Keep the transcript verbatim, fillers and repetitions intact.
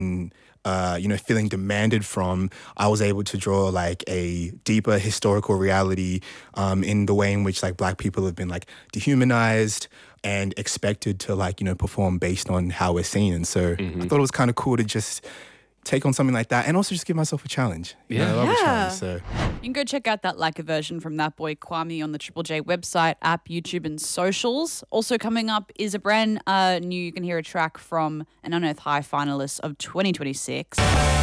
uh, you know, feeling demanded from, I was able to draw like a deeper historical reality um, in the way in which like Black people have been like dehumanized and expected to like, you know, perform based on how we're seen. And so Mm-hmm. I thought it was kind of cool to just take on something like that and also just give myself a challenge. You Yeah. know, I love a Yeah. challenge. So You can go check out that lacquer version from that boy Kwame on the Triple J website, app, YouTube, and socials. Also coming up is a brand uh, new, you can hear a track from an Unearth High finalist of twenty twenty-six.